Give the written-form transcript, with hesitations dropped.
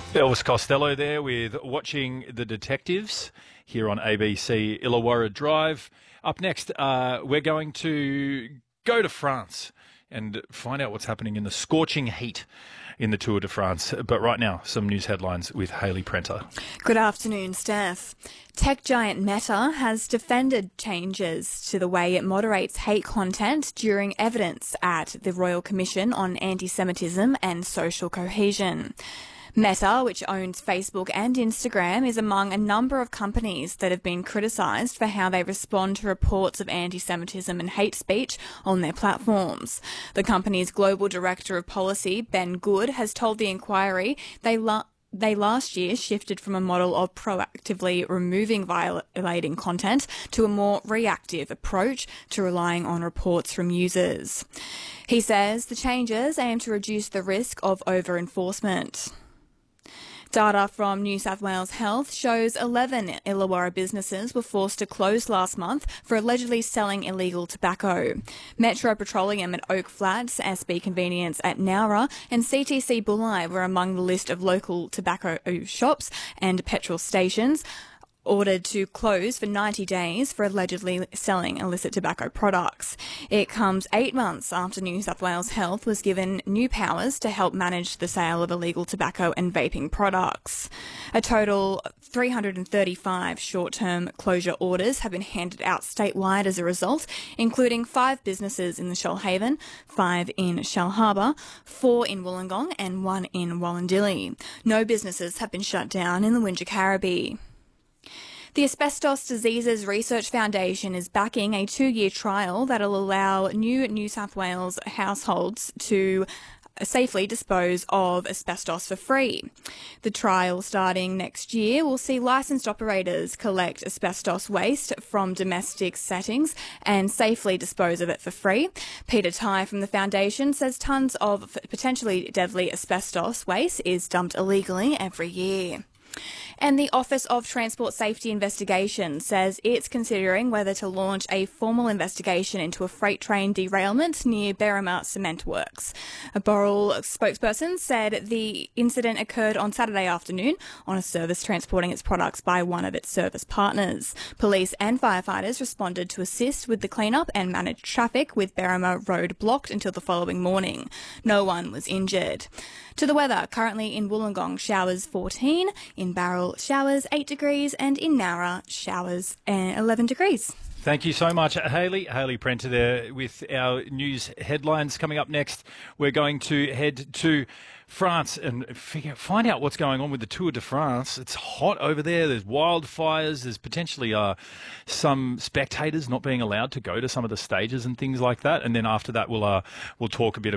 Elvis Costello there with Watching the Detectives here on ABC Illawarra Drive. Up next, we're going to go to France and find out what's happening in the scorching heat in the Tour de France. But right now, some news headlines with Hayley Prenter. Good afternoon, Steph. Tech giant Meta has defended changes to the way it moderates hate content during evidence at the Royal Commission on Anti-Semitism and Social Cohesion. Meta, which owns Facebook and Instagram, is among a number of companies that have been criticised for how they respond to reports of anti-Semitism and hate speech on their platforms. The company's global director of policy, Ben Good, has told the inquiry they last year shifted from a model of proactively removing violating content to a more reactive approach to relying on reports from users. He says the changes aim to reduce the risk of over-enforcement. Data from New South Wales Health shows 11 Illawarra businesses were forced to close last month for allegedly selling illegal tobacco. Metro Petroleum at Oak Flats, SB Convenience at Nowra and CTC Bulli were among the list of local tobacco shops and petrol stations ordered to close for 90 days for allegedly selling illicit tobacco products. It comes 8 months after New South Wales Health was given new powers to help manage the sale of illegal tobacco and vaping products. A total 335 short-term closure orders have been handed out statewide as a result, including 5 businesses in the Shoalhaven, 5 in Shellharbour, 4 in Wollongong and 1 in Wallandilly. No businesses have been shut down in the Wingecarribee. The Asbestos Diseases Research Foundation is backing a 2-year trial that will allow New South Wales households to safely dispose of asbestos for free. The trial, starting next year, will see licensed operators collect asbestos waste from domestic settings and safely dispose of it for free. Peter Tighe from the foundation says tons of potentially deadly asbestos waste is dumped illegally every year. And the Office of Transport Safety Investigation says it's considering whether to launch a formal investigation into a freight train derailment near Berrima Cement Works. A Boral spokesperson said the incident occurred on Saturday afternoon on a service transporting its products by one of its service partners. Police and firefighters responded to assist with the cleanup and manage traffic, with Berrima Road blocked until the following morning. No one was injured. To the weather, currently in Wollongong, showers 14, in Barrel, showers 8 degrees, and in Nowra, showers 11 degrees. Thank you so much, Hayley. Hayley Prenter there with our news headlines. Coming up next, we're going to head to France and find out what's going on with the Tour de France. It's hot over there. There's wildfires. There's potentially some spectators not being allowed to go to some of the stages and things like that. And then after that, we'll talk a bit about